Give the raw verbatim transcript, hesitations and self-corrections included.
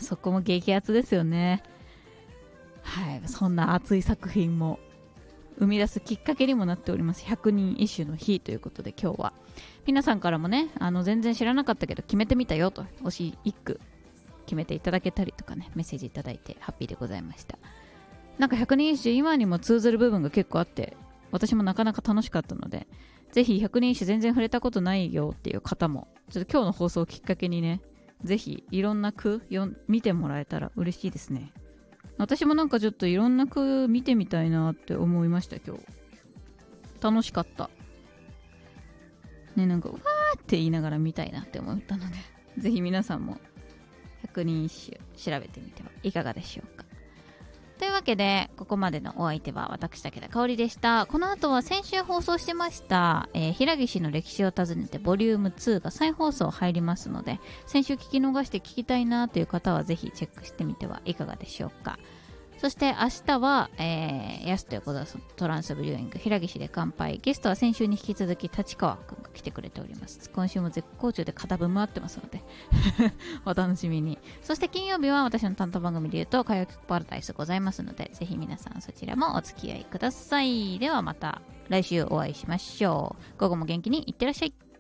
そこも激アツですよね。はい、そんな熱い作品も生み出すきっかけにもなっております。ひゃくにん一首の日ということで、今日は皆さんからもね、あの全然知らなかったけど決めてみたよと、推し一句決めていただけたりとかね、メッセージいただいてハッピーでございました。なんかひゃくにん一首今にも通ずる部分が結構あって、私もなかなか楽しかったので、ぜひひゃくにん一首全然触れたことないよっていう方も、ちょっと今日の放送をきっかけにね、ぜひいろんな句よ見てもらえたら嬉しいですね。私もなんかちょっといろんな句見てみたいなって思いました。今日楽しかったね。なんかうわーって言いながら見たいなって思ったので、ぜひ皆さんもひゃくにん一首調べてみてはいかがでしょうか。というわけで、ここまでのお相手は私武田香織でした。この後は先週放送してました、えー、平岸の歴史を訪ねてボリュームツーが再放送入りますので、先週聞き逃して聞きたいなという方はぜひチェックしてみてはいかがでしょうか。そして明日は、えー、ヤスと横田トランスブリューイング平岸で乾杯。ゲストは先週に引き続き立川くんが来てくれております。今週も絶好調で肩ぶ回ってますのでお楽しみに。そして金曜日は私の担当番組で言うと歌謡曲パラダイスございますので、ぜひ皆さんそちらもお付き合いください。ではまた来週お会いしましょう。午後も元気にいってらっしゃい。